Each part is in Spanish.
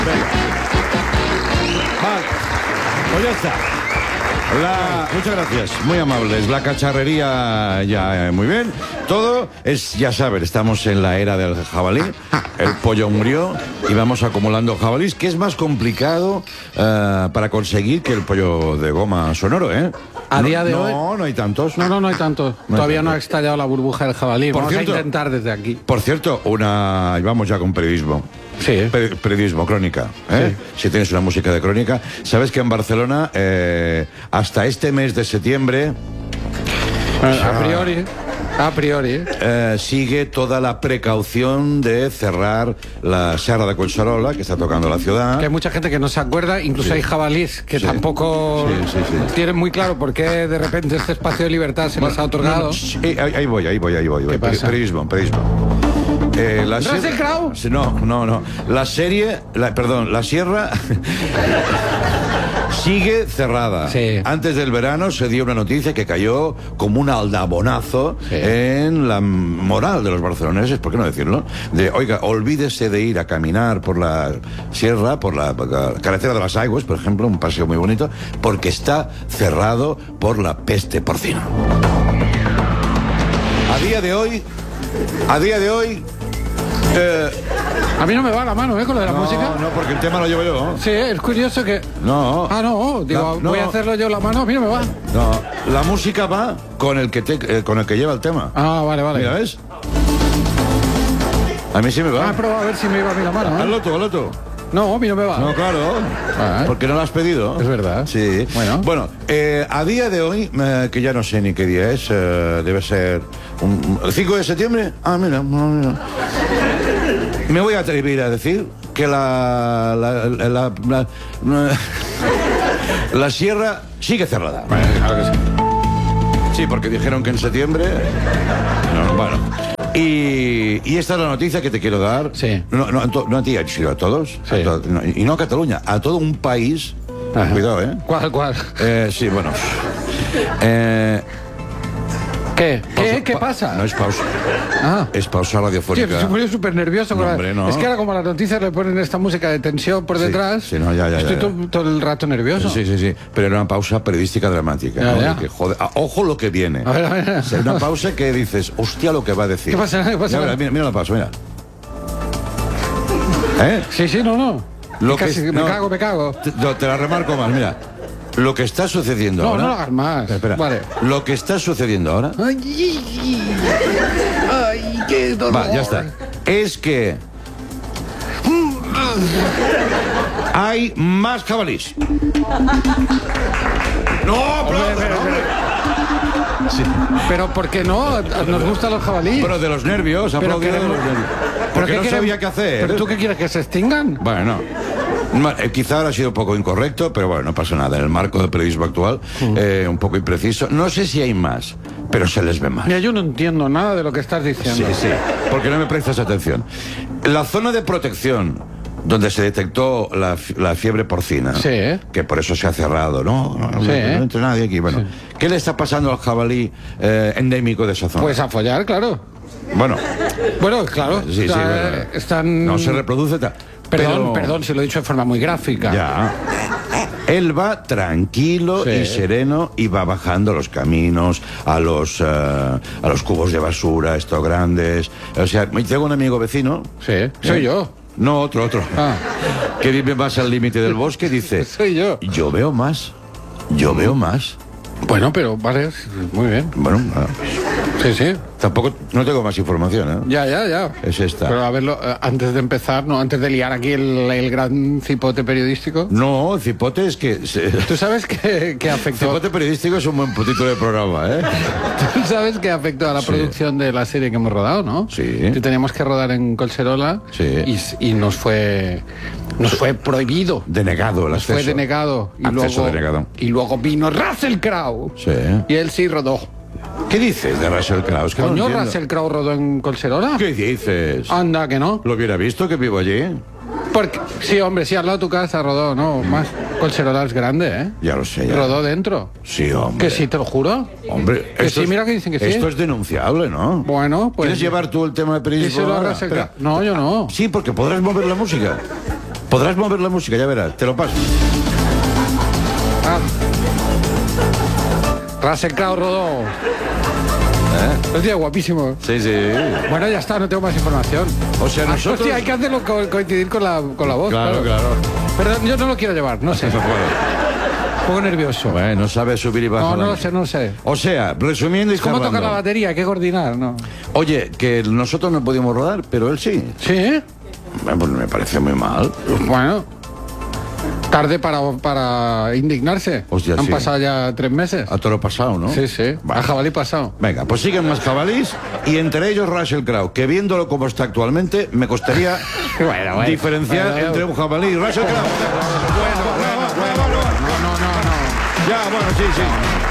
Venga. Vale. Pues ya está. Muchas gracias, muy amables. La cacharrería ya muy bien. Todo es, ya saben, estamos en la era del jabalí. El pollo murió y vamos acumulando jabalís, que es más complicado para conseguir que el pollo de goma sonoro, ¿eh? A día de hoy... No hay tantos. No hay tantos. Todavía no ha estallado la burbuja del jabalí. Vamos a intentar desde aquí. Por cierto, vamos ya con periodismo. Sí. Periodismo, crónica. ¿Eh? Sí. Si tienes una música de crónica. Sabes que en Barcelona, hasta este mes de septiembre... A priori. Sigue toda la precaución de cerrar la Serra de Collserola, que está tocando la ciudad. Que hay mucha gente que no se acuerda, incluso hay jabalís que tampoco tienen muy claro por qué de repente este espacio de libertad se les ha otorgado. Ahí voy. ¿Qué pasa? Periodismo. ¿Russell Crowe? No. La sierra sigue cerrada. Sí. Antes del verano se dio una noticia que cayó como un aldabonazo en la moral de los barceloneses, ¿por qué no decirlo? Oiga, olvídese de ir a caminar por la sierra, por la carretera de las Aigües, por ejemplo, un paseo muy bonito, porque está cerrado por la peste porcina. A día de hoy... a mí no me va la mano, con lo de la música. No, porque el tema lo llevo yo. Sí, es curioso que... No. Voy a hacerlo yo la mano, a mí no me va. No, la música va con el que lleva el tema. Ah, vale. Mira, ¿ves? A mí sí me va. Prueba a ver si me iba a mí la mano. Hazlo tú. No, a mí no me va. No, claro. Porque no lo has pedido. Es verdad. Sí. Bueno, a día de hoy, que ya no sé ni qué día es, debe ser el 5 de septiembre. Mira. Me voy a atrever a decir que la sierra sigue cerrada. Claro que sí. Sí, porque dijeron que en septiembre... Bueno. Y esta es la noticia que te quiero dar. Sí. No a ti, sino a todos. Sí. Y no a Cataluña, a todo un país. Ajá. Cuidado, ¿eh? ¿Cuál? Sí, bueno. ¿Qué pasa? No es pausa. Es pausa radiofónica. Sí, estoy súper nervioso. No. Es que ahora como las noticias le ponen esta música de tensión por detrás, estoy todo el rato nervioso. Sí. Pero era una pausa periodística dramática. Ya. Que, joder, ojo lo que viene. A ver. Es una pausa que dices, hostia lo que va a decir. ¿Qué pasa? Mira la pausa, mira. Sí, no. Me cago. Te la remarco más, mira. Lo que está sucediendo ahora... No lo hagas más. Espera. Vale. Lo que está sucediendo ahora... Ay, qué dolor. Ya está. Es que... hay más jabalís. Sí. Pero ¿por qué no? Nos gustan los jabalíes. Pero de los nervios, aplaudido de los nervios. Porque no sabía qué hacer. ¿Pero tú qué quieres, que se extingan? Bueno, quizá ahora ha sido un poco incorrecto, pero bueno, no pasa nada. En el marco del periodismo actual, un poco impreciso. No sé si hay más, pero se les ve más. Mira, yo no entiendo nada de lo que estás diciendo. Sí, porque no me prestas atención. La zona de protección donde se detectó la fiebre porcina, que por eso se ha cerrado, no entra nadie aquí. Bueno, ¿qué le está pasando al jabalí endémico de esa zona? Pues a follar, claro. Bueno, claro. Están... No se reproduce. Perdón, si lo he dicho de forma muy gráfica. Ya. Él va tranquilo y sereno y va bajando los caminos a los cubos de basura, estos grandes. O sea, tengo un amigo vecino. Soy yo. No, otro. Que vive más al límite del bosque, dice... Soy yo. Yo veo más. Bueno, pero vale, muy bien. Bueno, sí. Tampoco, no tengo más información, ¿eh? Ya. Es esta. Pero a verlo, antes de empezar, antes de liar aquí el gran cipote periodístico. No, el cipote es que... ¿Tú sabes que afectó? Cipote periodístico es un buen título de programa, ¿eh? ¿Tú sabes que afectó a la producción de la serie que hemos rodado, no? Sí. Que teníamos que rodar en Collserola y nos fue prohibido. Denegado el acceso. Fue denegado. Y luego vino Russell Crowe. Sí. Y él sí rodó. ¿Qué dices de Russell Crowe? Es que ¿Coño, Russell Crowe rodó en Collserola? ¿Qué dices? Anda, que no. ¿Lo hubiera visto que vivo allí? Porque, sí, hombre, sí, al lado de tu casa rodó, ¿no? Más. Collserola es grande, ¿eh? Ya lo sé. Ya. Rodó dentro. Sí, hombre. Que sí, te lo juro. Hombre, que sí, mira que dicen que sí. Esto es denunciable, ¿no? Bueno, pues... ¿Quieres llevar tú el tema de periodismo? No, yo no. Sí, porque podrás mover la música. Podrás mover la música, ya verás, te lo paso. Russell Crowe rodó. Es día guapísimo. Sí, sí. Bueno, ya está, no tengo más información. O sea, nosotros... Hostia, hay que hacerlo coincidir con la voz. Claro. Pero yo no lo quiero llevar, no sé. Un poco nervioso. Bueno, no sabes subir y bajar. No lo sé. O sea, resumiendo y ¿Cómo cerrando. tocar la batería? Hay que coordinar, ¿no? Oye, que nosotros no pudimos rodar, pero él sí. ¿Sí? Bueno, pues me parece muy mal. Bueno, tarde para indignarse. Hostia, Han sí. pasado ya 3 meses. A toro pasado, ¿no? Sí. Vale. A jabalí pasado. Venga, pues siguen más jabalís y entre ellos Russell Crowe, que viéndolo como está actualmente, me costaría Bueno. diferenciar Bueno. entre un jabalí y Russell Crowe. No. Ya, bueno, sí.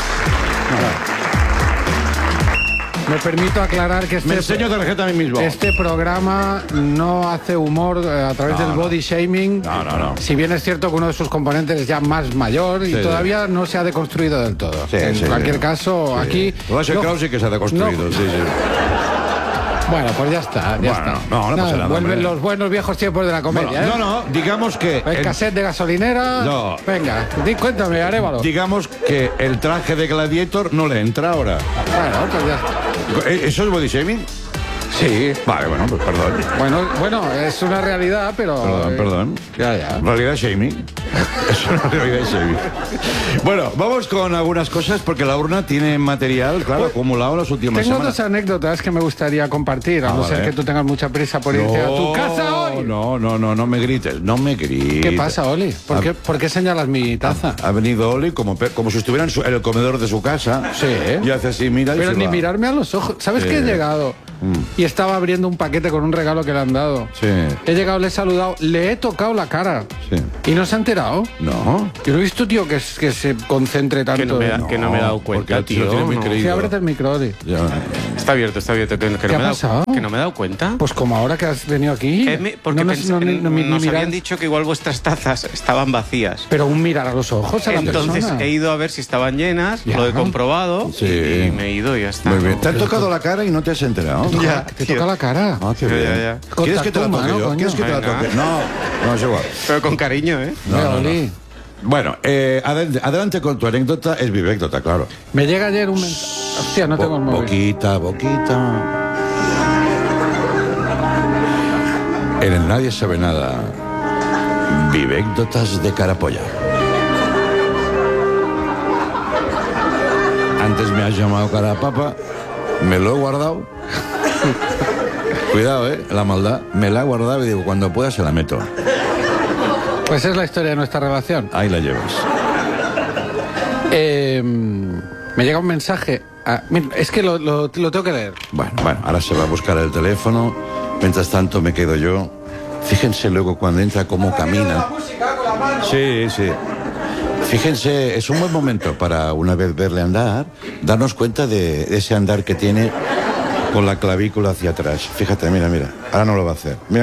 Me permito aclarar que Me enseño tarjeta a mí mismo. este programa no hace humor a través del body shaming. No. Si bien es cierto que uno de sus componentes es ya más mayor y Sí, todavía no se ha deconstruido del todo. Sí, En cualquier caso, aquí... Russell Crowe sí que se ha deconstruido, No. sí. Bueno, pues ya está. No pasa nada, Vuelven hombre. los buenos viejos tiempos de la comedia. Bueno, no, digamos que... El cassette de gasolinera. No. Venga, cuéntame, Arévalo. Digamos que el traje de Gladiator no le entra ahora. Bueno, pues ya está. ¿Eso es body shaming? Sí. Vale, bueno, pues perdón. Bueno, es una realidad, pero... Perdón. Ya. Realidad shaming. Es una realidad shaming. Bueno, vamos con algunas cosas porque la urna tiene material, claro, acumulado en las últimas Tengo semanas. dos anécdotas que me gustaría compartir, a no ser que tú tengas mucha prisa por irte a tu casa hoy. No me grites, no me grites. ¿Qué pasa, Oli? ¿Por qué señalas mi taza? Ha venido Oli como si estuviera en el comedor de su casa. Sí. Y hace así, mira y Pero se ni va. mirarme a los ojos. ¿Sabes que he llegado? Y estaba abriendo un paquete con un regalo que le han dado. Sí. He llegado, le he saludado, le he tocado la cara. Sí. ¿Y no se ha enterado? No. Yo no he visto, tío, que se concentre tanto. Que no me he dado cuenta, porque tío. lo tiene muy no. creído. Sí, ábrete el micro, Oli. Ya. Está abierto. Que ¿Qué ha pasado? Que no me he dado cuenta. Pues como ahora que has venido aquí. Porque ni nos mirar. habían dicho que igual vuestras tazas estaban vacías. Pero un mirar a los ojos a la Entonces persona. he ido a ver si estaban llenas, Ya. lo he comprobado Sí. y me he ido y ya está. Muy bien. ¿Te han tocado la cara y no te has enterado? Ya, Te tío. toca la cara. Ah, qué Ya, bien. ya. ¿Quieres que te la Contactuma, toque ¿no, yo? coño? ¿Quieres que te la Venga. toque? No, es igual. Pero con cariño, ¿eh? Mira, Oli. Bueno, adelante con tu anécdota. Es vivecdota, claro. Me llega ayer un mensaje. Hostia, no tengo el móvil. Boquita. En el Nadie Sabe Nada. Vivecdotas de Carapolla. Antes me has llamado Carapapa. Me lo he guardado. Cuidado, la maldad. Me la he guardado y digo, cuando pueda se la meto. Pues es la historia de nuestra relación. Ahí la llevas. Me llega un mensaje. Mira, es que lo tengo que leer. Bueno, ahora se va a buscar el teléfono. Mientras tanto me quedo yo. Fíjense luego cuando entra cómo camina. Sí. Fíjense, es un buen momento para una vez verle andar, darnos cuenta de ese andar que tiene con la clavícula hacia atrás. Fíjate, mira. Ahora no lo va a hacer. Mira.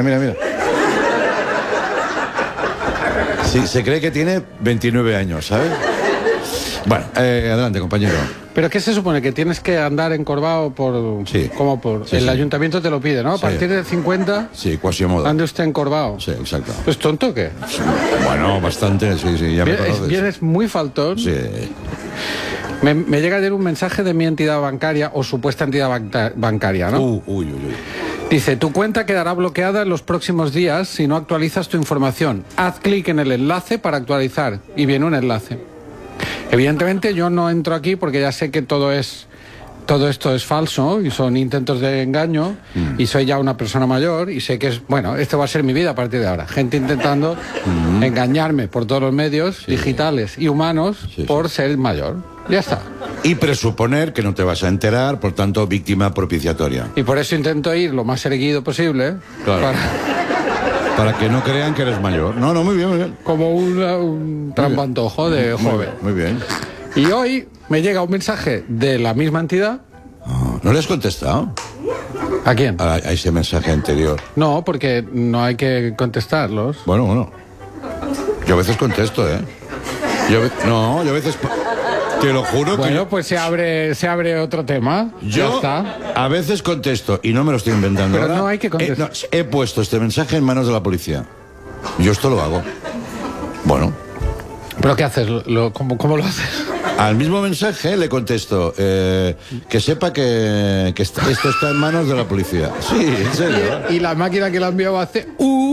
Sí, se cree que tiene 29 años, ¿sabes? Bueno, adelante, compañero. ¿Pero qué se supone? ¿Que tienes que andar encorvado por...? Sí. ¿Cómo por...? Sí, el sí. ayuntamiento te lo pide, ¿no? A Sí. partir de 50, Sí, Quasimodo. ande usted encorvado. Sí, exacto. ¿Es tonto o qué? Bueno, bastante, sí, ya me conoces. Vienes muy faltón. Sí. Me llega ayer un mensaje de mi entidad bancaria, o supuesta entidad bancaria, ¿no? Uy. Dice, tu cuenta quedará bloqueada en los próximos días si no actualizas tu información. Haz clic en el enlace para actualizar. Y viene un enlace. Evidentemente yo no entro aquí porque ya sé que todo esto es falso y son intentos de engaño y soy ya una persona mayor y sé que esto va a ser mi vida a partir de ahora. Gente intentando engañarme por todos los medios digitales y humanos por ser mayor. Ya está. Y presuponer que no te vas a enterar, por tanto, víctima propiciatoria. Y por eso intento ir lo más erguido posible. Claro. Para que no crean que eres mayor. No, muy bien. Como un trampantojo de joven. Muy bien. Y hoy me llega un mensaje de la misma entidad. ¿No le has contestado ¿A quién? a ese mensaje anterior? No, porque no hay que contestarlos. Bueno. Yo a veces contesto, ¿eh? Yo a veces... Te lo juro que... Bueno, pues se abre otro tema. Ya Yo está. a veces contesto, y no me lo estoy inventando Pero ahora. no hay que contestar. He puesto este mensaje en manos de la policía. Yo esto lo hago. Bueno, ¿Pero qué haces? ¿Cómo lo haces? al mismo mensaje le contesto que sepa que esto está en manos de la policía. Sí, en serio. Y la máquina que lo ha enviado hace...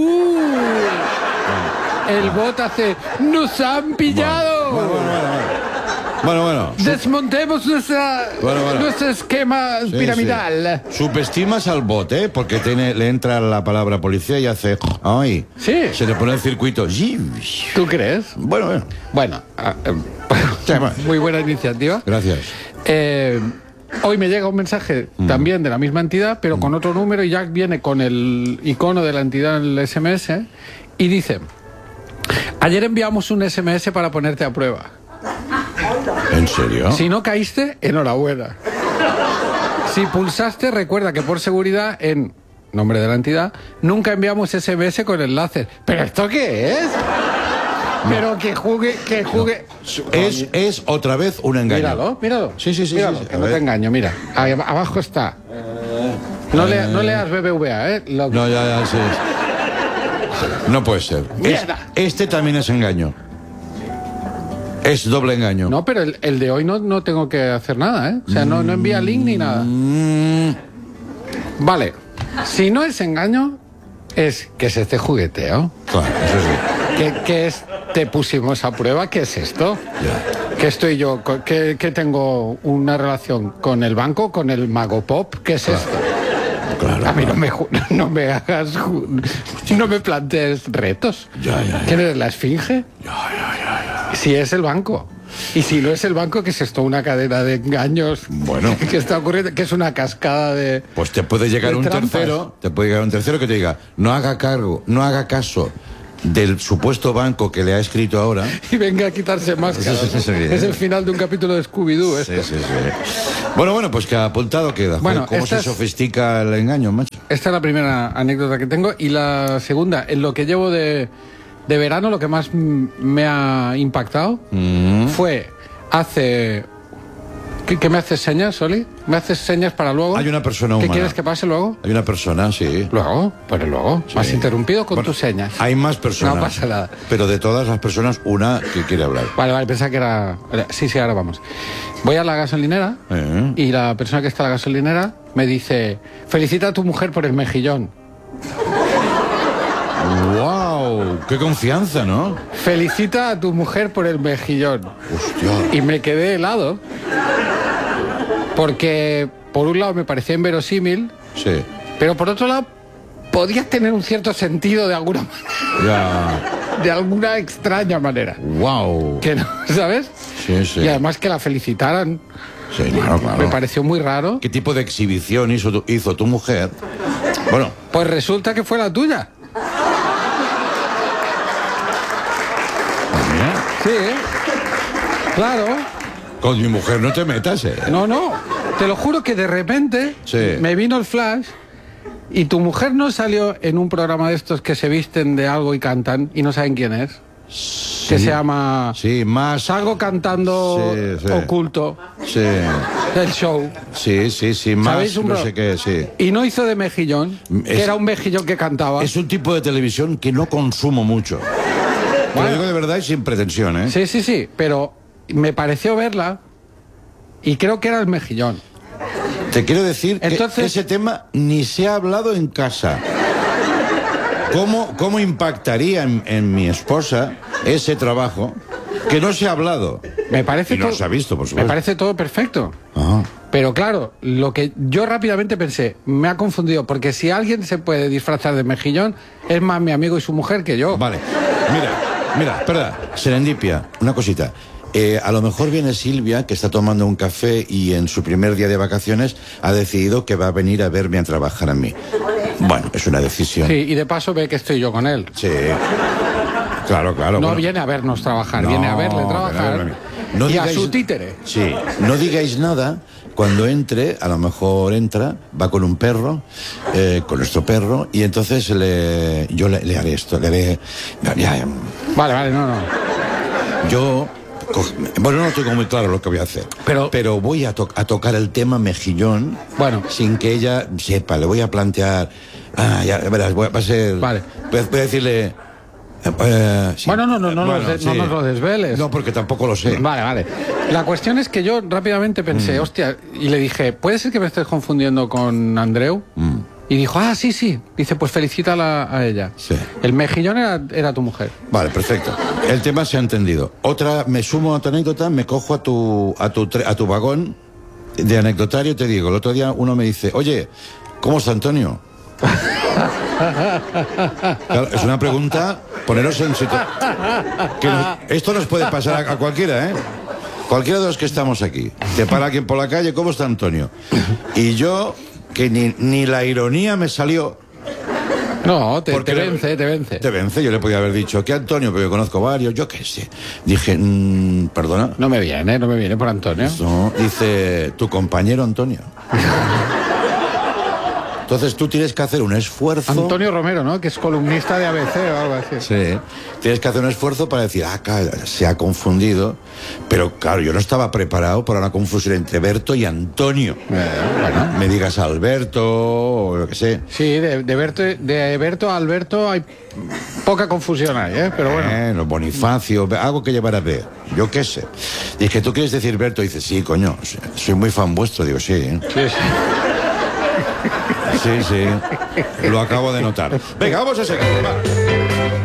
El bot hace... ¡Nos han pillado! Bueno. Desmontemos Bueno. nuestro esquema Sí, piramidal. sí. Subestimas al bot, ¿eh? Porque le entra la palabra policía y hace... ¡Ay! Sí. Se le pone el circuito. ¿Tú crees? Bueno. Bueno, bueno. muy buena iniciativa. Gracias. Hoy me llega un mensaje también de la misma entidad, pero con otro número, y ya viene con el icono de la entidad en el SMS, y dice: ayer enviamos un SMS para ponerte a prueba. ¿En serio? Si no caíste, enhorabuena. Si pulsaste, recuerda que por seguridad, en nombre de la entidad, nunca enviamos SMS con enlaces. ¿Pero esto qué es? Pero que juegue... Es otra vez un engaño. Míralo. Sí. Míralo, sí. que A no ver. te engaño, mira. Ahí abajo está. No leas BBVA, ¿eh? No, ya, sí. No puede ser. Mierda. Este también es engaño. Es doble engaño. No, pero el de hoy no tengo que hacer nada, ¿eh? O sea, no envía link ni nada. Vale. Si no es engaño, es que es este jugueteo. Claro, eso sí. ¿Qué es? Te pusimos a prueba. ¿Qué es esto? Ya. ¿Qué estoy yo? ¿Que tengo una relación con el banco, con el Mago Pop? ¿Qué es esto? Claro. A mí no me hagas... No me plantees retos. Ya. ¿Quién eres, la esfinge? Si es el banco. Y si no es el banco, que es esto? Una cadena de engaños. Bueno. Que está ocurriendo, que es una cascada de... Pues te puede llegar de un trampas. tercero. Te puede llegar un tercero que te diga: no haga caso del supuesto banco que le ha escrito ahora. Y venga a quitarse máscaras. Sí. Es el final de un capítulo de Scooby-Doo. Sí. Bueno, pues que apuntado queda. Bueno, ¿Cómo esta se es- sofistica el engaño, macho? Esta es la primera anécdota que tengo. Y la segunda, en lo que llevo de verano, lo que más me ha impactado fue hace... ¿Qué me haces señas, Oli? ¿Me haces señas para luego? Hay una persona ¿Qué humana. quieres que pase luego? Hay una persona, sí. Luego, pues luego. Sí. Me has interrumpido con Bueno, tus señas. Hay más personas. No pasa nada. Pero de todas las personas, una que quiere hablar. Vale, pensaba que era... Sí, ahora vamos. Voy a la gasolinera y la persona que está en la gasolinera me dice: felicita a tu mujer por el mejillón. ¡Wow! ¡Qué confianza, ¿no? Felicita a tu mujer por el mejillón. Hostia. Y me quedé helado. Porque, por un lado, me parecía inverosímil, Sí. pero por otro lado, podía tener un cierto sentido de alguna Ya. de alguna extraña manera. ¡Wow! Que no, ¿sabes? Sí. Y además que la felicitaran, Sí, claro. me pareció muy raro. ¿Qué tipo de exhibición hizo tu mujer? Bueno, Pues resulta que fue la tuya. mira, Sí, ¿eh? Claro. con mi mujer no te metas, ¿eh? No. Te lo juro que de repente Sí. me vino el flash y tu mujer no salió en un programa de estos que se visten de algo y cantan y no saben quién es. Que se llama Sí, más... Salgo cantando Sí. oculto Sí, del show. sí, más ¿Sabéis un no pro- sé qué, sí. Y no hizo de mejillón, que Es- era un mejillón que cantaba. Es un tipo de televisión que no consumo mucho. Te lo Bueno. digo de verdad y sin pretensión, ¿eh? Sí, pero me pareció verla y creo que era el mejillón. Te quiero decir Entonces- que ese tema ni se ha hablado en casa. ¿Cómo impactaría en mi esposa ese trabajo que no se ha hablado? Me parece Y no todo, se ha visto, por me supuesto. parece todo perfecto. Ah, Pero claro, lo que yo rápidamente pensé, me ha confundido, porque si alguien se puede disfrazar de mejillón, es más mi amigo y su mujer que yo. vale. Mira, espera, serendipia, una cosita. A lo mejor viene Silvia, que está tomando un café y en su primer día de vacaciones ha decidido que va a venir a verme a trabajar a mí. Bueno, es una decisión. Sí, y de paso ve que estoy yo con él. Sí. Claro. No bueno. viene a vernos trabajar, No, viene a verle viene a trabajar. verme. No y a digáis- su títere. Sí, no digáis nada. Cuando entre, a lo mejor entra, va con un perro, con nuestro perro, y entonces yo le haré esto, le haré... Vale, no. Yo... Bueno, no tengo muy claro lo que voy a hacer. Pero- voy a tocar el tema mejillón. Bueno. Sin que ella sepa, le voy a plantear... ya verás, va a ser... Vale. Voy a decirle... Sí. Bueno, no nos sí. lo desveles. No, porque tampoco lo sé. Vale. La cuestión es que yo rápidamente pensé, hostia, y le dije, ¿puede ser que me estés confundiendo con Andreu? Y dijo, sí. Dice, pues felicítala a ella. Sí. El mejillón era tu mujer. Vale, perfecto. El tema se ha entendido. Otra, me sumo a tu anécdota, me cojo a tu vagón de anecdotario y te digo, el otro día uno me dice, oye, ¿cómo está Antonio? Claro, es una pregunta, poneros en situación. Esto nos puede pasar a cualquiera, ¿eh? Cualquiera de los que estamos aquí. Te para alguien por la calle, ¿cómo está Antonio? Y yo, que ni la ironía me salió. No, te Porque vence. Te vence, yo le podía haber dicho que Antonio, pero yo conozco varios, yo qué sé. Dije, perdona. No me viene por Antonio. No, dice, tu compañero Antonio. Entonces tú tienes que hacer un esfuerzo. Antonio Romero, ¿no? Que es columnista de ABC o algo así. Sí. Tienes que hacer un esfuerzo para decir, se ha confundido. Pero claro, yo no estaba preparado para una confusión entre Berto y Antonio. Bueno. Me digas Alberto o lo que sé. Sí, de Berto a Alberto hay poca confusión ahí, ¿eh? Pero bueno. Bonifacio, algo que llevar a ver. Yo qué sé. Dije, ¿tú quieres decir Berto? Y dice, sí, coño, soy muy fan vuestro. Digo, sí, ¿eh? Sí. Sí, lo acabo de notar. Venga, vamos a seguir. Va.